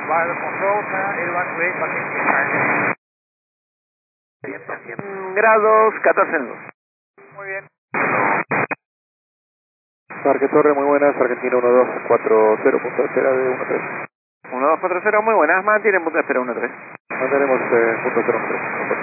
Weather control, 818, Buckingham. 100 grados, 14 nudos. Muy bien. Parque Torre, muy buenas, Argentina 1240, punto de espera de 13. 1240, muy buenas, mantienen punto de espera 13. Mantenemos punto 013.